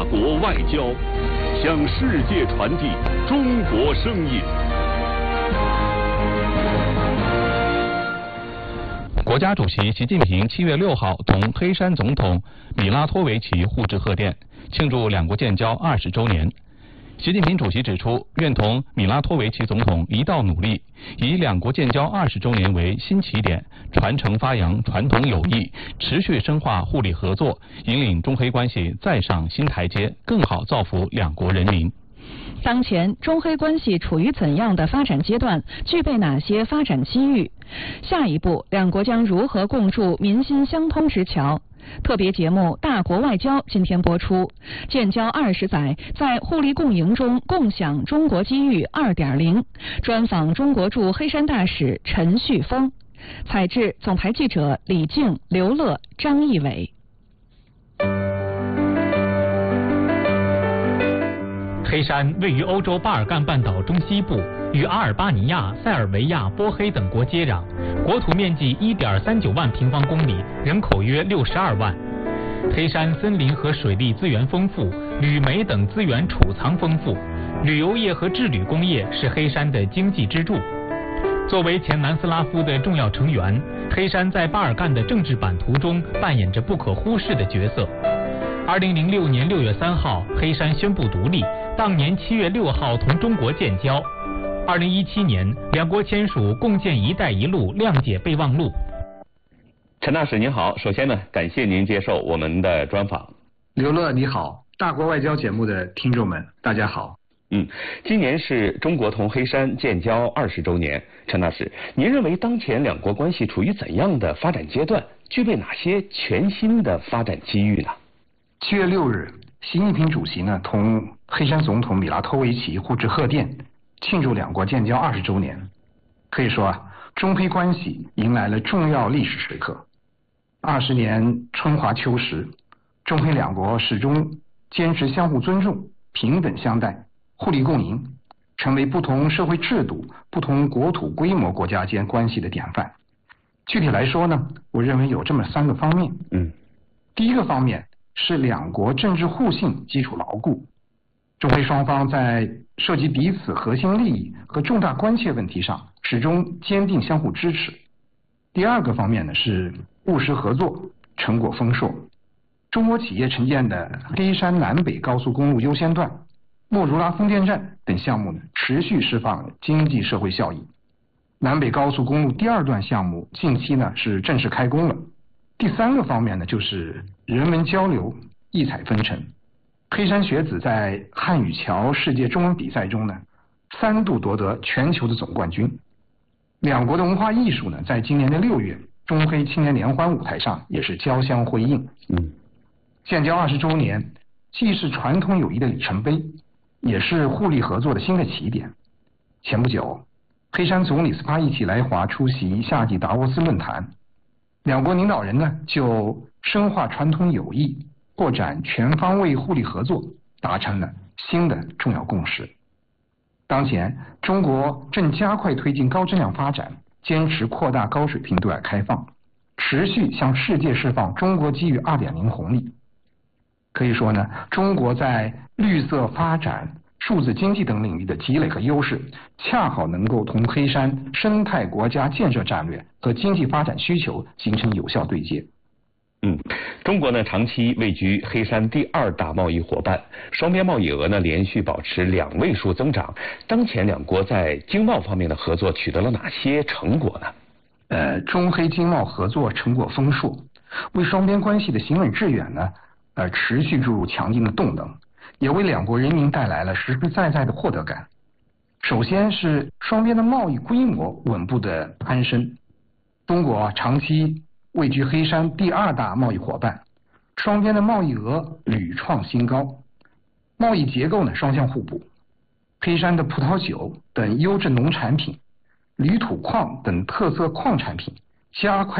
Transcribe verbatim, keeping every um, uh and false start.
国外交，向世界传递中国声音。 国家主席习近平七月六号同黑山总统米拉托维奇互致贺电，庆祝两国建交二十周年。习近平主席指出，愿同米拉托维奇总统一道努力，以两国建交二十周年为新起点，传承发扬传统友谊，持续深化互利合作，引领中黑关系再上新台阶，更好造福两国人民。 当前中黑关系处于怎样的发展阶段？具备哪些发展机遇？下一步，两国将如何共筑民心相通之桥？特别节目《大国外交》今天播出。建交二十载，在互利共赢中共享中国机遇 二点零。专访中国驻黑山大使陈旭峰。采制总台记者李静、刘乐、张义伟。 黑山位于欧洲巴尔干半岛中西部，与阿尔巴尼亚、塞尔维亚、波黑等国接壤，国土面积 一点三九万平方公里，人口约六十二万。黑山森林和水利资源丰富，铝煤等资源储藏丰富，旅游业和制铝工业是黑山的经济支柱。作为前南斯拉夫的重要成员，黑山在巴尔干的政治版图中扮演着不可忽视的角色。二零零六年六月三号，黑山宣布独立，当年七月六号同中国建交。二零一七年，两国签署共建“一带一路”谅解备忘录。 陈大使您好，首先呢，感谢您接受我们的专访。 刘乐你好，大国外交节目的听众们，大家好。 嗯，今年是中国同黑山建交二十周年，陈大使，您认为当前两国关系处于怎样的发展阶段？具备哪些全新的发展机遇呢？ 七月六日，习近平主席呢同黑山总统米拉托维奇互致贺电，庆祝两国建交二十周年。可以说啊，中黑关系迎来了重要历史时刻。二十年春华秋实，中黑两国始终坚持相互尊重、平等相待、互利共赢，成为不同社会制度、不同国土规模国家间关系的典范。具体来说呢，我认为有这么三个方面。 嗯， 第一个方面是两国政治互信基础牢固，中黑双方在涉及彼此核心利益和重大关切问题上始终坚定相互支持。第二个方面呢是务实合作，成果丰硕。中国企业承建的黑山南北高速公路优先段、莫如拉风电站等项目呢，持续释放经济社会效益。南北高速公路第二段项目近期呢是正式开工了。第三个方面呢，就是人文交流，异彩纷呈。黑山学子在汉语桥世界中文比赛中呢，三度夺得全球的总冠军。两国的文化艺术呢，在今年的六月，中黑青年联欢舞台上也是交相辉映。 嗯， 建交二十周年，既是传统友谊的里程碑，也是互利合作的新的起点。前不久，黑山总理斯帕伊奇来华出席夏季达沃斯论坛。两国领导人呢，就深化传统友谊、拓展全方位互利合作达成了新的重要共识。当前，中国正加快推进高质量发展，坚持扩大高水平对外开放，持续向世界释放中国机遇 二点零 红利。可以说呢，中国在绿色发展、数字经济等领域的积累和优势，恰好能够同黑山生态国家建设战略和经济发展需求形成有效对接。 嗯，中国呢长期位居黑山第二大贸易伙伴，双边贸易额呢连续保持两位数增长。当前两国在经贸方面的合作取得了哪些成果呢？ 呃，中黑经贸合作成果丰硕，为双边关系的行稳致远呢，呃，持续注入强劲的动能。也为两国人民带来了实实在在的获得感。首先是双边的贸易规模稳步的攀升，中国长期位居黑山第二大贸易伙伴，双边的贸易额屡创新高，贸易结构呢双向互补。黑山的葡萄酒等优质农产品、铝土矿等特色矿产品加快